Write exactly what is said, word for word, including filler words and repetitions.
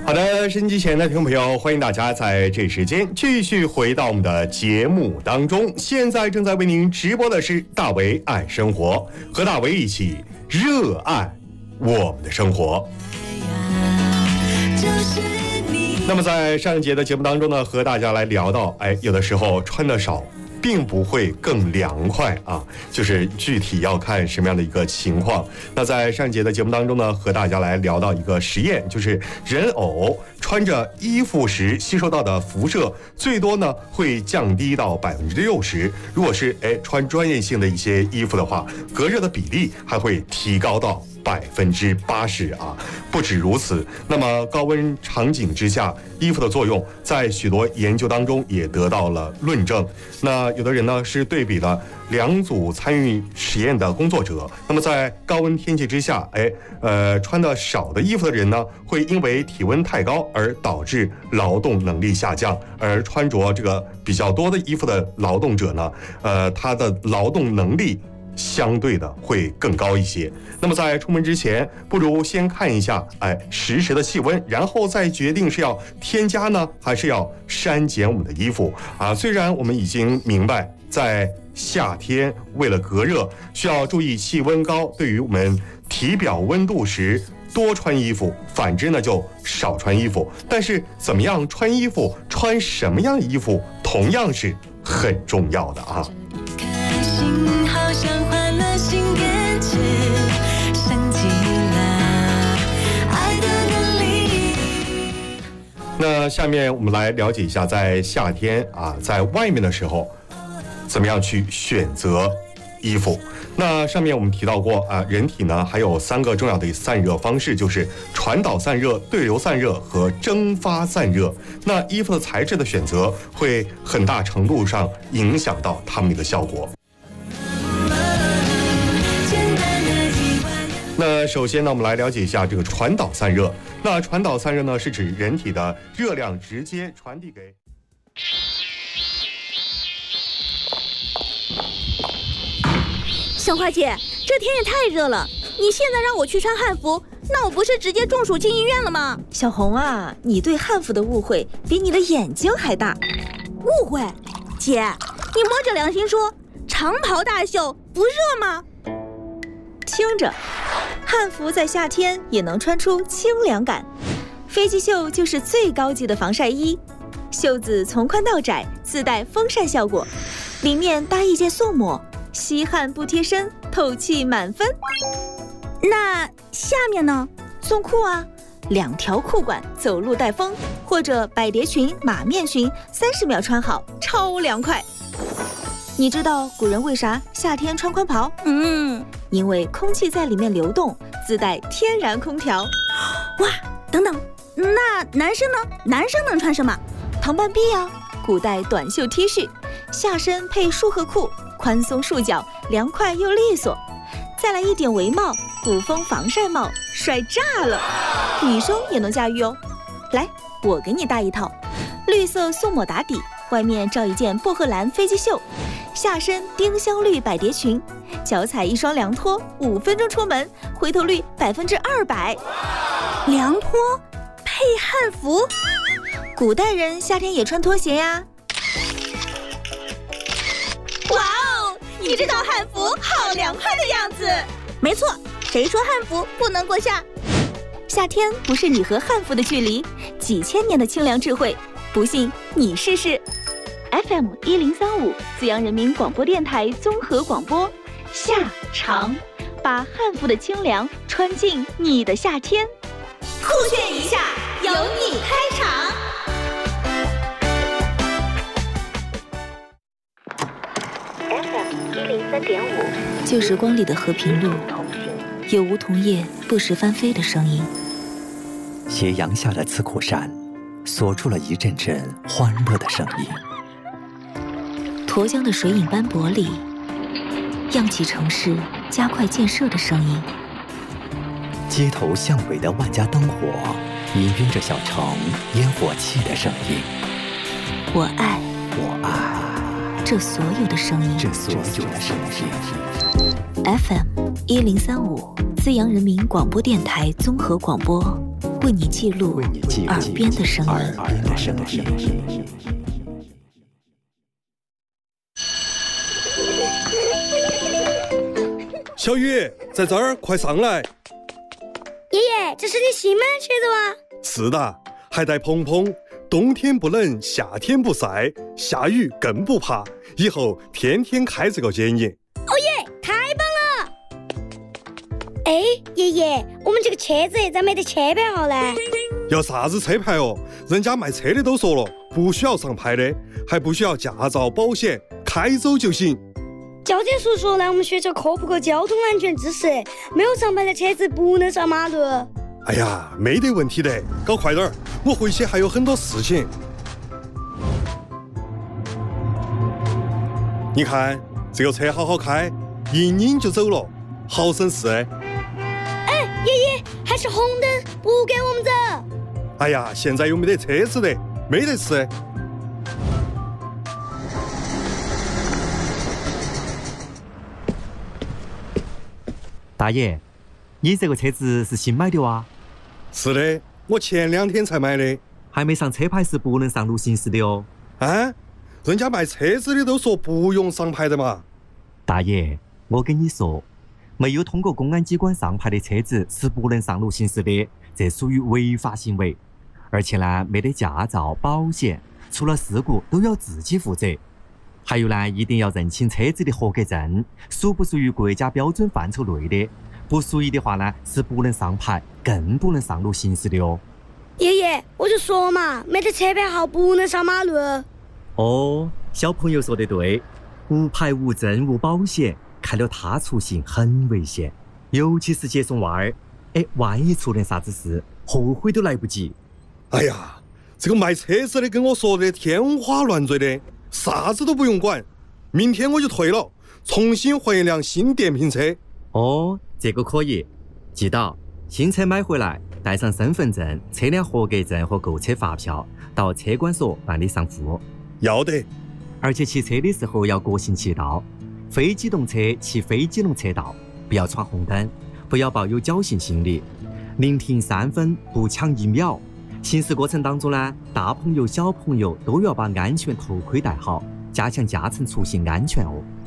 好的，收音机前的听众朋友，欢迎大家在这时间继续回到我们的节目当中。现在正在为您直播的是大为爱生活，和大为一起热爱我们的生活。那么在上一节的节目当中呢，和大家来聊到，哎，有的时候穿的少并不会更凉快啊，就是具体要看什么样的一个情况。那在上一节的节目当中呢，和大家来聊到一个实验，就是人偶穿着衣服时吸收到的辐射最多呢会降低到百分之六十，如果是哎穿专业性的一些衣服的话，隔热的比例还会提高到百分之八十啊！不止如此，那么高温场景之下，衣服的作用在许多研究当中也得到了论证。那有的人呢是对比了两组参与实验的工作者，那么在高温天气之下，哎，呃，穿的少的衣服的人呢，会因为体温太高而导致劳动能力下降，而穿着这个比较多的衣服的劳动者呢，呃，他的劳动能力相对的会更高一些。那么在出门之前，不如先看一下哎实时的气温，然后再决定是要添加呢还是要删减我们的衣服啊。虽然我们已经明白在夏天为了隔热需要注意气温高，对于我们体表温度时多穿衣服，反之呢就少穿衣服，但是怎么样穿衣服，穿什么样的衣服同样是很重要的啊。好像换了新感觉，升级了爱的能力。那下面我们来了解一下，在夏天啊，在外面的时候，怎么样去选择衣服。那上面我们提到过啊，人体呢还有三个重要的散热方式，就是传导散热、对流散热和蒸发散热。那衣服的材质的选择会很大程度上影响到它们的一个效果。那首先呢，我们来了解一下这个传导散热。那传导散热呢，是指人体的热量直接传递给。 小花姐，这天也太热了，你现在让我去穿汉服，那我不是直接中暑进医院了吗？ 小红啊，你对汉服的误会比你的眼睛还大。 误会？姐，你摸着良心说，长袍大袖不热吗？ 听着，汉服在夏天也能穿出清凉感。飞机袖就是最高级的防晒衣，袖子从宽到窄，自带风扇效果，里面搭一件素抹，吸汗不贴身，透气满分。 那下面呢？ 送裤啊，两条裤管，走路带风，或者百蝶裙、马面裙，三十秒穿好，超凉快。你知道古人为啥夏天穿宽袍？ 嗯， 因为空气在里面流动，自带天然空调。 哇，等等，那男生呢？男生能穿什么？ 唐半臂啊，古代短袖 T 恤，下身配束合裤，宽松束脚，凉快又利索。再来一顶围帽，古风防晒帽，帅炸了！女生也能驾驭哦。来，我给你搭一套，绿色素抹打底，外面罩一件薄荷蓝飞机袖，下身丁香绿百蝶裙，脚踩一双凉拖，五分钟出门，回头率百分之二百。 凉拖配汉服， 古代人夏天也穿拖鞋呀。 哇哦，你这套汉服好凉快的样子。没错，谁说汉服不能过夏？ 夏天不是你和汉服的距离，几千年的清凉智慧，不信你试试。F M 一零三五，资阳人民广播电台综合广播，夏长，把汉服的清凉穿进你的夏天。 酷炫一下，由你开场。 F M 一零三点五，旧时光里的和平路，有梧桐叶不时翻飞的声音。 斜阳下的刺口山，锁出了一阵阵欢乐的声音。 沱江的水影斑驳里，漾起城市加快建设的声音。 街头巷尾的万家灯火，氤氲着小城烟火气的声音。 我爱， 我爱这所有的声音， 这所有的声音。 F M 一零三五，资阳人民广播电台综合广播， 为你记录耳边的声音。 小雨，在这儿，快上来！ 爷爷，这是你新买的车子吗？ 是的，还带蓬蓬，冬天不冷，夏天不晒，下雨更不怕，以后天天开这个接你。 哦耶，太棒了！哎，爷爷，我们这个车子咋没得车牌号呢？ 要啥子车牌哦？人家卖车的都说了，不需要上牌的，还不需要驾照、保险，开走就行。 交警叔叔来我们学校科普个交通安全知识，没有上牌的车子不能上马路。 哎呀，没得问题的，搞快点儿，我回去还有很多事情。你看这个车好好开，一拧就走了，好省事。 哎，爷爷，还是红灯，不给我们走。 哎呀，现在又没得车子的，没得事。 大爷，你这个车子是新买的哇？ 是的，我前两天才买的。 还没上车牌是不能上路行驶的哦。 啊？人家卖车子的都说不用上牌的嘛。 大爷，我跟你说，没有通过公安机关上牌的车子是不能上路行驶的，这属于违法行为。而且呢，没得驾照、保险，出了事故都要自己负责。还有呢，一定要认清车子的合格证，属不属于国家标准范畴内的，不属于的话呢，是不能上牌，更不能上路行驶的哦。 爷爷，我就说嘛，没得车牌号不能上马路。 哦，小朋友说得对，无牌、无证、无保险，开了他出行很危险，尤其是接送娃儿，哎，万一出点啥子事，后悔都来不及。 哎呀，这个卖车子的跟我说的天花乱坠的，啥子都不用管，明天我就退了，重新换一辆新电瓶车。 哦，这个可以，记到新车买回来，带上身份证、车辆合格证和购车发票，到车管所办理上户。 要得。 而且骑车的时候要国行骑道，非机动车骑非机动车道，不要闯红灯，不要抱有侥幸心理，宁停三分不抢一秒。行驶过程当中呢，大朋友小朋友都要把安全头盔戴好，加强驾乘出行安全哦。